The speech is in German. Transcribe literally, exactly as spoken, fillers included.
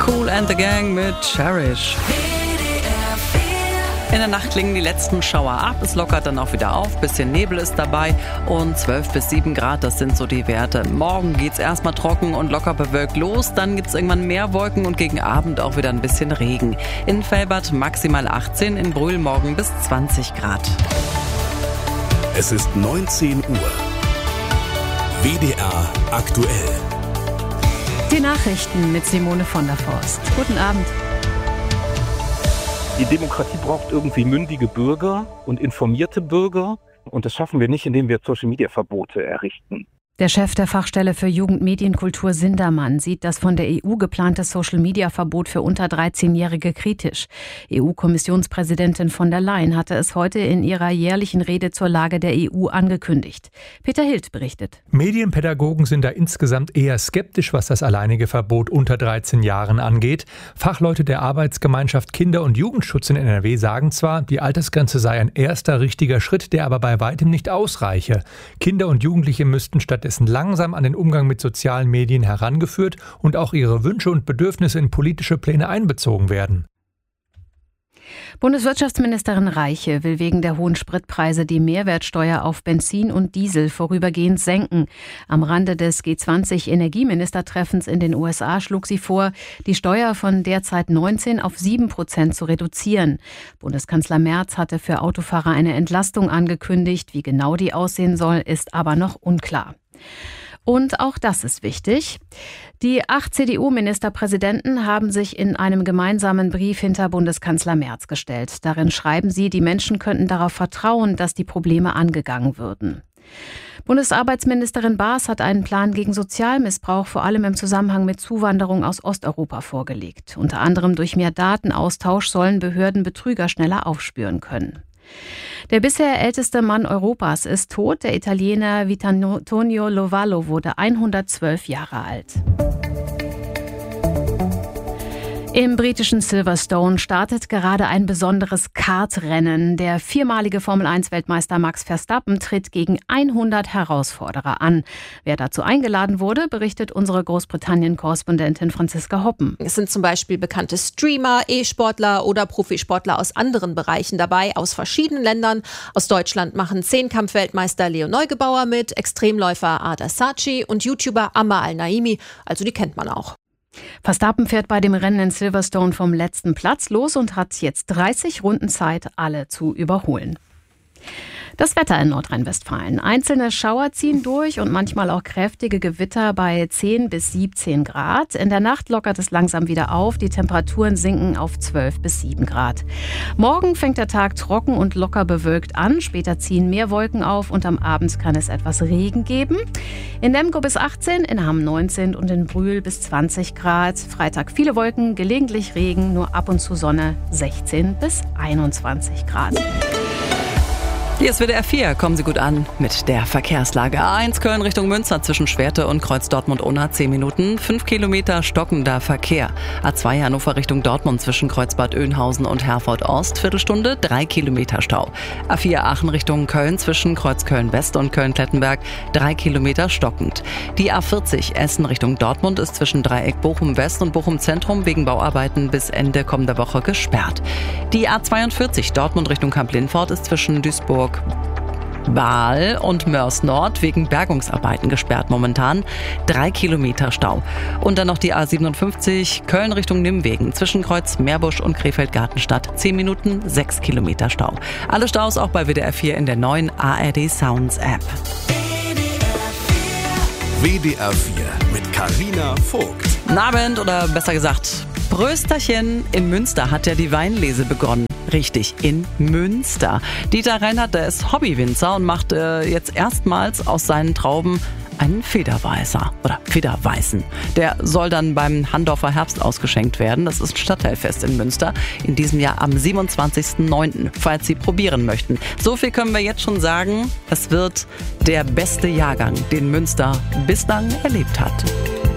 Kool and the Gang mit Cherish. In der Nacht klingen die letzten Schauer ab, es lockert dann auch wieder auf, bisschen Nebel ist dabei und zwölf bis sieben Grad, das sind so die Werte. Morgen geht's erstmal trocken und locker bewölkt los, dann gibt's irgendwann mehr Wolken und gegen Abend auch wieder ein bisschen Regen. In Velbert maximal achtzehn, in Brühl morgen bis zwanzig Grad. Es ist neunzehn Uhr. W D R aktuell. Die Nachrichten mit Simone von der Forst. Guten Abend. Die Demokratie braucht irgendwie mündige Bürger und informierte Bürger. Und das schaffen wir nicht, indem wir Social-Media-Verbote errichten. Der Chef der Fachstelle für Jugendmedienkultur Sindermann sieht das von der E U geplante Social-Media-Verbot für unter dreizehnjährige kritisch. E U-Kommissionspräsidentin von der Leyen hatte es heute in ihrer jährlichen Rede zur Lage der E U angekündigt. Peter Hild berichtet. Medienpädagogen sind da insgesamt eher skeptisch, was das alleinige Verbot unter dreizehn Jahren angeht. Fachleute der Arbeitsgemeinschaft Kinder- und Jugendschutz in N R W sagen zwar, die Altersgrenze sei ein erster richtiger Schritt, der aber bei weitem nicht ausreiche. Kinder und Jugendliche müssten stattdessen langsam an den Umgang mit sozialen Medien herangeführt und auch ihre Wünsche und Bedürfnisse in politische Pläne einbezogen werden. Bundeswirtschaftsministerin Reiche will wegen der hohen Spritpreise die Mehrwertsteuer auf Benzin und Diesel vorübergehend senken. Am Rande des G zwanzig Energieministertreffens in den U S A schlug sie vor, die Steuer von derzeit neunzehn auf sieben Prozent zu reduzieren. Bundeskanzler Merz hatte für Autofahrer eine Entlastung angekündigt. Wie genau die aussehen soll, ist aber noch unklar. Und auch das ist wichtig. Die acht C D U-Ministerpräsidenten haben sich in einem gemeinsamen Brief hinter Bundeskanzler Merz gestellt. Darin schreiben sie, die Menschen könnten darauf vertrauen, dass die Probleme angegangen würden. Bundesarbeitsministerin Baas hat einen Plan gegen Sozialmissbrauch, vor allem im Zusammenhang mit Zuwanderung aus Osteuropa, vorgelegt. Unter anderem durch mehr Datenaustausch sollen Behörden Betrüger schneller aufspüren können. Der bisher älteste Mann Europas ist tot. Der Italiener Vittorio Lovallo wurde hundertzwölf Jahre alt. Im britischen Silverstone startet gerade ein besonderes Kartrennen. Der viermalige Formel eins Weltmeister Max Verstappen tritt gegen hundert Herausforderer an. Wer dazu eingeladen wurde, berichtet unsere Großbritannien-Korrespondentin Franziska Hoppen. Es sind zum Beispiel bekannte Streamer, E-Sportler oder Profisportler aus anderen Bereichen dabei, aus verschiedenen Ländern. Aus Deutschland machen Zehnkampf-Weltmeister Leo Neugebauer mit, Extremläufer Ada Saci und YouTuber Amma Al-Naimi, also die kennt man auch. Verstappen fährt bei dem Rennen in Silverstone vom letzten Platz los und hat jetzt dreißig Runden Zeit, alle zu überholen. Das Wetter in Nordrhein-Westfalen. Einzelne Schauer ziehen durch und manchmal auch kräftige Gewitter bei zehn bis siebzehn Grad. In der Nacht lockert es langsam wieder auf. Die Temperaturen sinken auf zwölf bis sieben Grad. Morgen fängt der Tag trocken und locker bewölkt an. Später ziehen mehr Wolken auf und am Abend kann es etwas Regen geben. In Lemgo bis achtzehn, in Hamm neunzehn und in Brühl bis zwanzig Grad. Freitag viele Wolken, gelegentlich Regen, nur ab und zu Sonne, sechzehn bis einundzwanzig Grad. Hier ist W D R vier, kommen Sie gut an mit der Verkehrslage. A eins Köln Richtung Münster zwischen Schwerte und Kreuz Dortmund-Unna zehn Minuten, fünf Kilometer stockender Verkehr. A zwei Hannover Richtung Dortmund zwischen Kreuzbad Oeynhausen und Herford Ost, Viertelstunde, drei Kilometer Stau. A vier Aachen Richtung Köln zwischen Kreuz Köln West und Köln-Klettenberg, drei Kilometer stockend. Die A vierzig Essen Richtung Dortmund ist zwischen Dreieck Bochum West und Bochum Zentrum wegen Bauarbeiten bis Ende kommender Woche gesperrt. Die A zweiundvierzig Dortmund Richtung Kamp-Lindfort ist zwischen Duisburg Baal und Mörs Nord wegen Bergungsarbeiten gesperrt momentan. Drei Kilometer Stau. Und dann noch die A siebenundfünfzig Köln Richtung Nimwegen zwischen Kreuz Meerbusch und Krefeld-Gartenstadt. Zehn Minuten, sechs Kilometer Stau. Alle Staus auch bei W D R vier in der neuen A R D Sounds App. W D R vier mit Carina Vogt. Guten Abend oder besser gesagt Prösterchen. In Münster hat ja die Weinlese begonnen. Richtig, in Münster. Dieter Reinhardt, der ist Hobbywinzer und macht äh, jetzt erstmals aus seinen Trauben einen Federweißer oder Federweißen. Der soll dann beim Handorfer Herbst ausgeschenkt werden. Das ist ein Stadtteilfest in Münster. In diesem Jahr am siebenundzwanzigsten neunten falls Sie probieren möchten. So viel können wir jetzt schon sagen. Es wird der beste Jahrgang, den Münster bislang erlebt hat.